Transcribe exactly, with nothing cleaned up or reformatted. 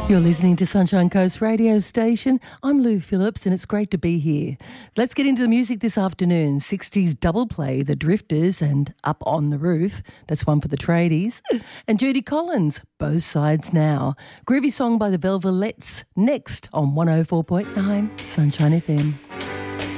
You're listening to Sunshine Coast radio station. I'm Lou Phillips and it's great to be here. Let's get into the music this afternoon. sixties double play, The Drifters and Up on the Roof. That's one for the tradies. And Judy Collins, Both Sides Now. Groovy song by the Velvelettes next on one oh four point nine Sunshine F M.